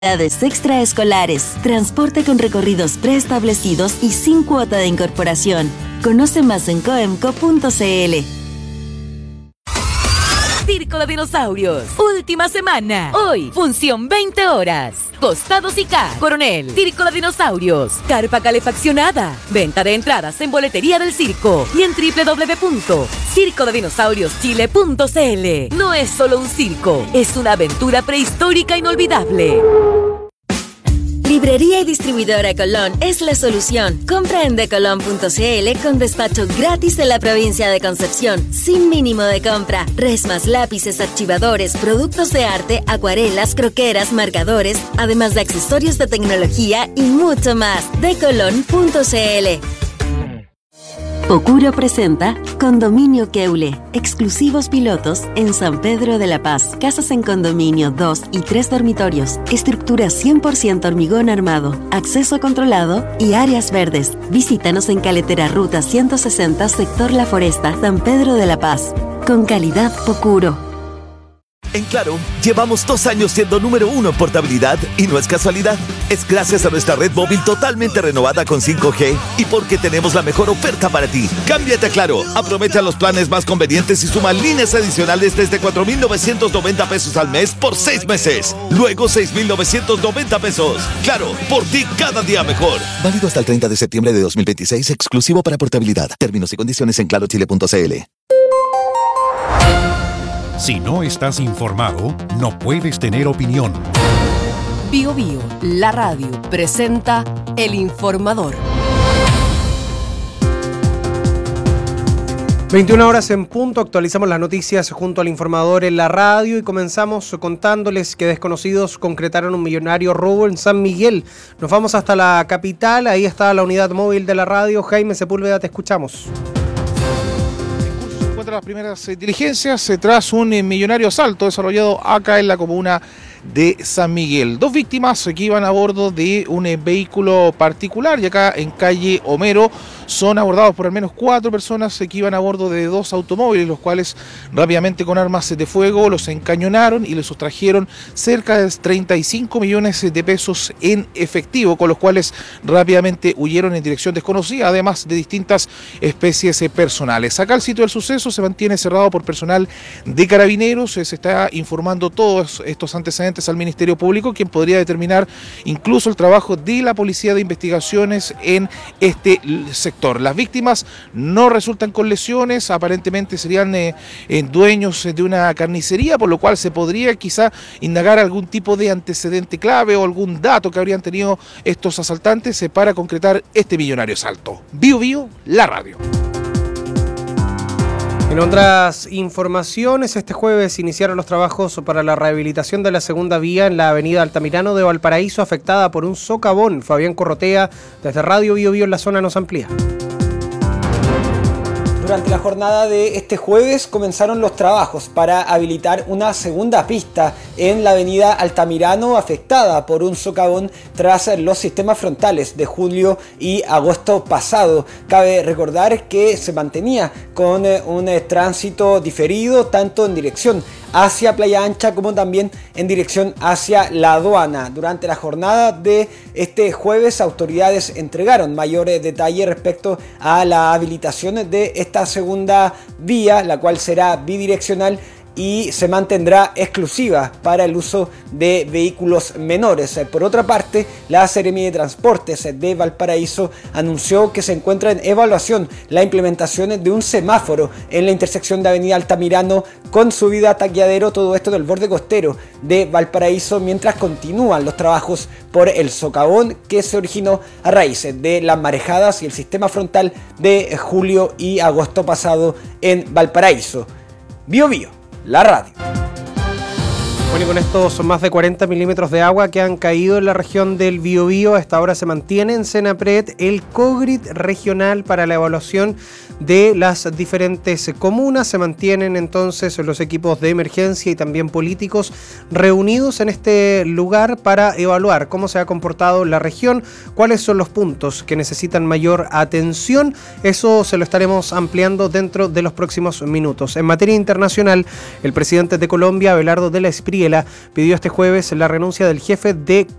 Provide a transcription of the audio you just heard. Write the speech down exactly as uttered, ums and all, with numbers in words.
actividades extraescolares, transporte con recorridos preestablecidos y sin cuota de incorporación. Conoce más en coemco punto cl. Circo de Dinosaurios, última semana. Hoy, función veinte horas. Costados y K, Coronel, Circo de Dinosaurios, carpa calefaccionada. Venta de entradas en boletería del circo y en doble u doble u doble u punto circo de dinosaurios chile punto cl. No es solo un circo, es una aventura prehistórica inolvidable. Librería y distribuidora Colón es la solución. Compra en decolón punto cl con despacho gratis en la provincia de Concepción, sin mínimo de compra. Resmas, lápices, archivadores, productos de arte, acuarelas, croqueras, marcadores, además de accesorios de tecnología y mucho más. decolón punto cl. Pocuro presenta Condominio Keule, exclusivos pilotos en San Pedro de la Paz. Casas en condominio, dos y tres dormitorios, estructura cien por ciento hormigón armado, acceso controlado y áreas verdes. Visítanos en Caletera Ruta ciento sesenta, sector La Foresta, San Pedro de la Paz. Con calidad Pocuro. En Claro, llevamos dos años siendo número uno en portabilidad y no es casualidad. Es gracias a nuestra red móvil totalmente renovada con cinco G y porque tenemos la mejor oferta para ti. Cámbiate a Claro, aprovecha los planes más convenientes y suma líneas adicionales desde cuatro mil novecientos noventa pesos al mes por seis meses. Luego seis mil novecientos noventa pesos. Claro, por ti cada día mejor. Válido hasta el treinta de septiembre de dos mil veintiséis, exclusivo para portabilidad. Términos y condiciones en claro chile punto cl. Si no estás informado, no puedes tener opinión. Bio Bio, la radio, presenta El Informador. veintiuna horas en punto, actualizamos las noticias junto al Informador en la radio y comenzamos contándoles que desconocidos concretaron un millonario robo en San Miguel. Nos vamos hasta la capital, ahí está la unidad móvil de la radio. Jaime Sepúlveda, te escuchamos. Las primeras eh, diligencias eh, tras un eh, millonario asalto desarrollado acá en la comuna de San Miguel. Dos víctimas eh, que iban a bordo de un eh, vehículo particular y acá en calle Homero son abordados por al menos cuatro personas eh, que iban a bordo de dos automóviles, los cuales rápidamente con armas eh, de fuego los encañonaron y les sustrajeron cerca de treinta y cinco millones de pesos en efectivo, con los cuales rápidamente huyeron en dirección desconocida, además de distintas especies eh, personales. Acá el sitio del suceso se mantiene cerrado por personal de Carabineros. Se está informando todos estos antecedentes al Ministerio Público, quien podría determinar incluso el trabajo de la Policía de Investigaciones en este sector. Las víctimas no resultan con lesiones, aparentemente serían eh, eh, dueños de una carnicería, por lo cual se podría quizá indagar algún tipo de antecedente clave o algún dato que habrían tenido estos asaltantes eh, para concretar este millonario asalto. Bio Bio, la radio. En otras informaciones, este jueves iniciaron los trabajos para la rehabilitación de la segunda vía en la avenida Altamirano de Valparaíso, afectada por un socavón. Fabián Corrotea, desde Radio Bio Bio en la zona, nos amplía. Durante la jornada de este jueves comenzaron los trabajos para habilitar una segunda pista en la avenida Altamirano, afectada por un socavón tras los sistemas frontales de julio y agosto pasado. Cabe recordar que se mantenía con un tránsito diferido tanto en dirección hacia Playa Ancha como también en dirección hacia la aduana. Durante la jornada de este jueves, autoridades entregaron mayores detalles respecto a la habilitación de esta segunda vía, la cual será bidireccional y se mantendrá exclusiva para el uso de vehículos menores. Por otra parte, la Seremi de Transportes de Valparaíso anunció que se encuentra en evaluación la implementación de un semáforo en la intersección de Avenida Altamirano con subida a Taqueadero, todo esto del borde costero de Valparaíso, mientras continúan los trabajos por el socavón que se originó a raíz de las marejadas y el sistema frontal de julio y agosto pasado en Valparaíso. Bio Bio, la radio. Bueno, y con estos son más de cuarenta milímetros de agua que han caído en la región del Biobío. Hasta ahora se mantiene en Senapred el COGRID regional para la evaluación de las diferentes comunas. Se mantienen entonces los equipos de emergencia y también políticos reunidos en este lugar para evaluar cómo se ha comportado la región, cuáles son los puntos que necesitan mayor atención. Eso se lo estaremos ampliando dentro de los próximos minutos. En materia internacional, el presidente de Colombia, Abelardo de la Espriella, Mariela pidió este jueves la renuncia del jefe de